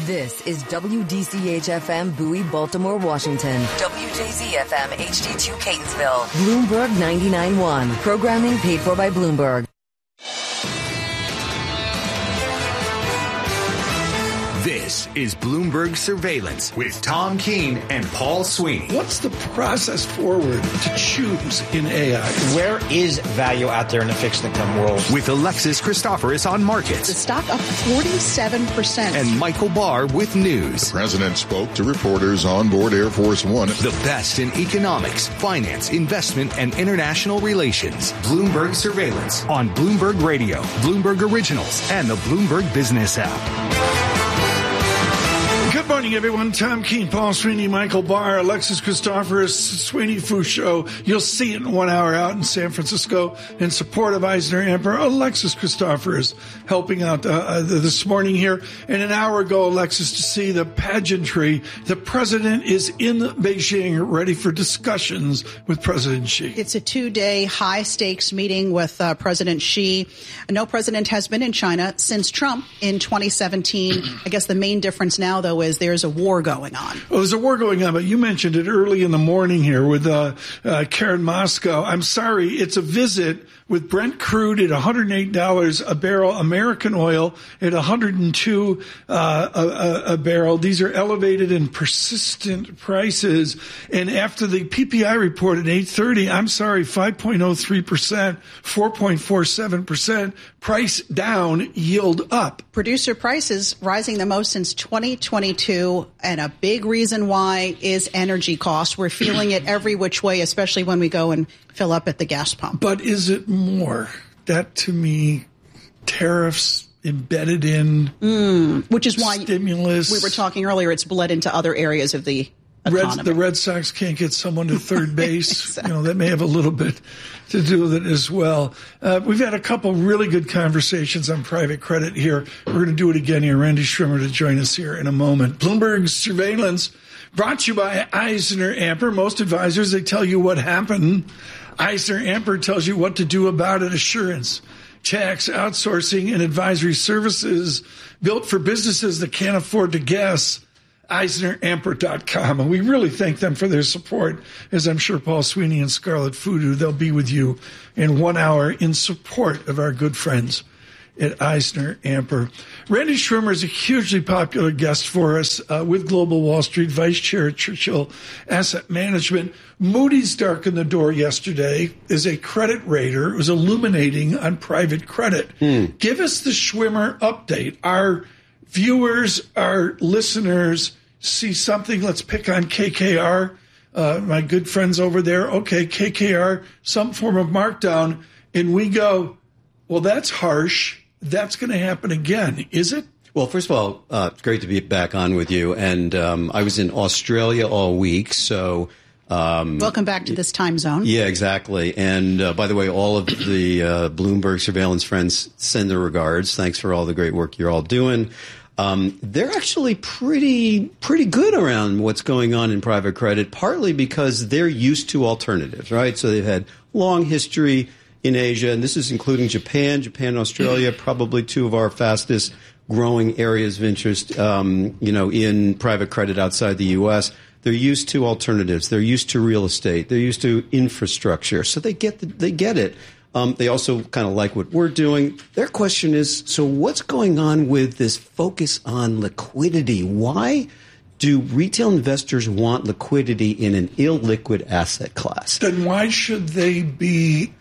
This is WDCH-FM Bowie, Baltimore, Washington. WJZ-FM HD2 Catonsville. Bloomberg 99.1. Programming paid for by Bloomberg. This is Bloomberg Surveillance with Tom Keene and Paul Sweeney. What's the process forward to choose in AI? Where is value out there in the fixed income world? With Alexis Christoforous on markets. The stock up 47%. And Michael Barr with news. The president spoke to reporters on board Air Force One. The best in economics, finance, investment, and international relations. Bloomberg Surveillance on Bloomberg Radio, Bloomberg Originals, and the Bloomberg Business app. Good morning, everyone. Tom Keene, Paul Sweeney, Michael Barr, Alexis Christoforous, Sweeney Fu Show. You'll see it in 1 hour out in San Francisco in support of EisnerAmper. Alexis Christoforous helping out this morning here. And an hour ago, Alexis, to see the pageantry. The president is in Beijing, ready for discussions with President Xi. It's a 2-day high-stakes meeting with President Xi. No president has been in China since Trump in 2017. I guess the main difference now, though, is there's a war going on. Well, there's a war going on, but you mentioned it early in the morning here with Karen Moscow. I'm sorry, it's a visit with Brent crude at $108 a barrel, American oil at $102 a barrel. These are elevated and persistent prices. And after the PPI report at 8:30, I'm sorry, 5.03%, 4.47%, price down, yield up. Producer prices rising the most since 2022, and a big reason why is energy costs. We're feeling it every which way, especially when we go and fill up at the gas pump. But is it more? That, to me, tariffs embedded in, which is why stimulus. We were talking earlier, it's bled into other areas of the economy. The Red Sox can't get someone to third base. Exactly. That may have a little bit to do with it as well. We've had a couple really good conversations on private credit here. We're going to do it again here. Randy Schwimmer to join us here in a moment. Bloomberg Surveillance brought to you by EisnerAmper. Most advisors, they tell you what happened. EisnerAmper tells you what to do about it. Assurance, tax, outsourcing, and advisory services built for businesses that can't afford to guess. EisnerAmper.com. And we really thank them for their support, as I'm sure Paul Sweeney and Scarlett Fudu, they'll be with you in 1 hour in support of our good friends at EisnerAmper. Randy Schwimmer is a hugely popular guest for us with Global Wall Street, Vice Chair at Churchill Asset Management. Moody's darkened the door yesterday as a credit rater. It was illuminating on private credit. Give us the Schwimmer update. Our viewers, our listeners see something. Let's pick on KKR, my good friends over there. Okay, KKR, some form of markdown. And we go, well, that's harsh. That's going to happen again, is it? Well, first of all, it's great to be back on with you. And I was in Australia all week, so... welcome back to this time zone. Yeah, exactly. And by the way, all of the Bloomberg surveillance friends send their regards. Thanks for all the great work you're all doing. They're actually pretty good around what's going on in private credit, partly because they're used to alternatives, right? So they've had long history in Asia, and this is including Japan and Australia, probably two of our fastest growing areas of interest, in private credit outside the U.S. They're used to alternatives. They're used to real estate. They're used to infrastructure. So they get it. They also kind of like what we're doing. Their question is, so what's going on with this focus on liquidity? Why do retail investors want liquidity in an illiquid asset class? Then why should they be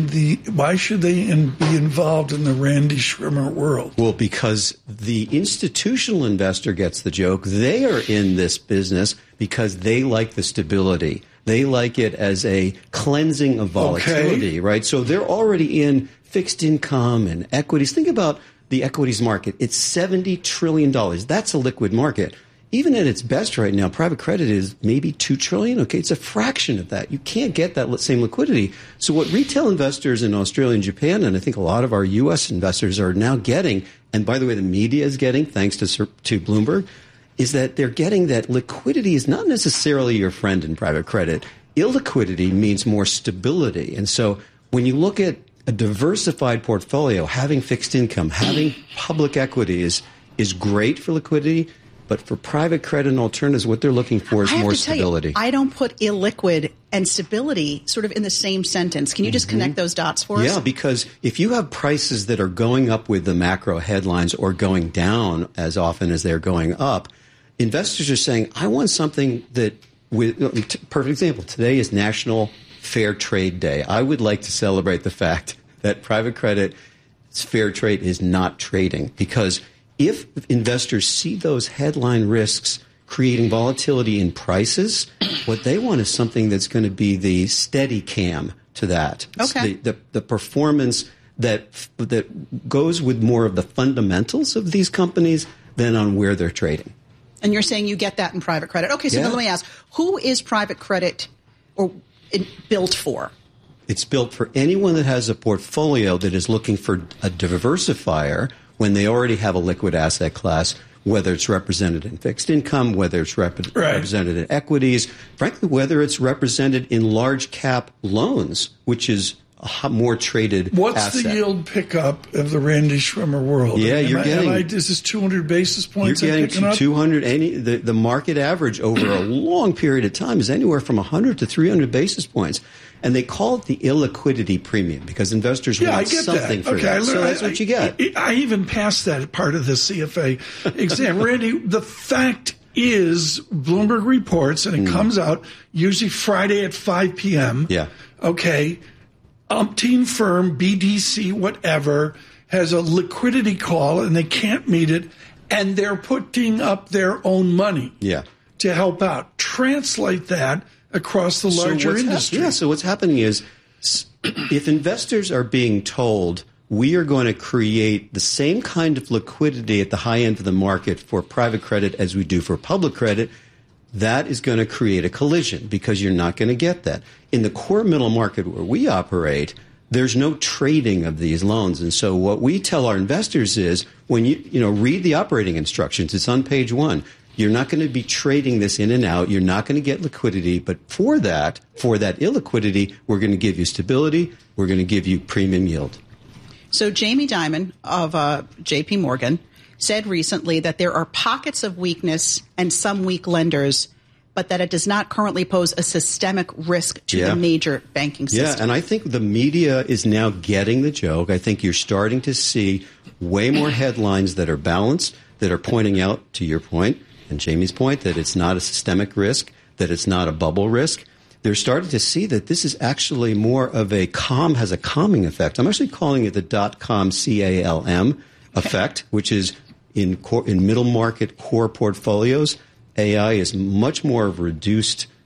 involved in the Randy Schwimmer world? Well, because the institutional investor gets the joke. They are in this business because they like the stability. They like it as a cleansing of volatility, right? So they're already in fixed income and equities. Think about the equities market. It's $70 trillion. That's a liquid market. Even at its best right now, private credit is maybe $2 trillion. Okay, it's a fraction of that. You can't get that same liquidity. So what retail investors in Australia and Japan, and I think a lot of our U.S. investors are now getting, and by the way, the media is getting, thanks to Bloomberg, is that they're getting that liquidity is not necessarily your friend in private credit. Illiquidity means more stability. And so when you look at a diversified portfolio, having fixed income, having public equities is great for liquidity. But for private credit and alternatives, what they're looking for is more stability. I don't put illiquid and stability sort of in the same sentence. Can you just connect those dots for us? Yeah, because if you have prices that are going up with the macro headlines or going down as often as they're going up, investors are saying, I want something that, perfect example, today is National Fair Trade Day. I would like to celebrate the fact that private credit fair trade is not trading, because if investors see those headline risks creating volatility in prices, what they want is something that's going to be the steady cam to that. Okay. The performance that goes with more of the fundamentals of these companies than on where they're trading. And you're saying you get that in private credit. Okay, so now let me ask, who is private credit built for? It's built for anyone that has a portfolio that is looking for a diversifier when they already have a liquid asset class, whether it's represented in fixed income, whether it's represented in equities, frankly, whether it's represented in large cap loans, which is a more traded What's asset. the yield pickup of the Randy Schwimmer world? Yeah, is this 200 basis points? You're getting 200. The market average over a long period of time is anywhere from 100 to 300 basis points. And they call it the illiquidity premium because investors want something for that. So that's what you get. I even passed that part of the CFA exam. Randy, the fact is Bloomberg reports, and it comes out usually Friday at 5 p.m. Yeah. Okay. Umpteen firm, BDC, whatever, has a liquidity call, and they can't meet it, and they're putting up their own money to help out. Translate that across the larger industry. So what's happening is if investors are being told we are going to create the same kind of liquidity at the high end of the market for private credit as we do for public credit, that is going to create a collision because you're not going to get that. In the core middle market where we operate, there's no trading of these loans. And so what we tell our investors is when you read the operating instructions, it's on page 1. You're not going to be trading this in and out. You're not going to get liquidity. But for that illiquidity, we're going to give you stability. We're going to give you premium yield. So Jamie Dimon of J.P. Morgan said recently that there are pockets of weakness and some weak lenders, but that it does not currently pose a systemic risk to the major banking system. Yeah, and I think the media is now getting the joke. I think you're starting to see way more headlines that are balanced, that are pointing out, to your point, and Jamie's point, that it's not a systemic risk, that it's not a bubble risk. They're starting to see that this is actually more of has a calming effect. I'm actually calling it the .com CALM effect, which is in middle market core portfolios. AI is much more of a reduced